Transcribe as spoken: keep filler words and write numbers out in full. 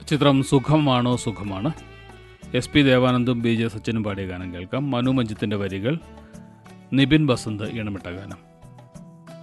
ചിത്രം സുഖമാണോ സുഖമാണ്. എസ് പി ദേവാനന്ദും ബി ജെ സച്ചിനും പാടിയ ഗാനം കേൾക്കാം. മനു മഞ്ജിത്തിൻ്റെ വരികൾ, നിബിൻ ബസന്ത് ഈണമിട്ട ഗാനം.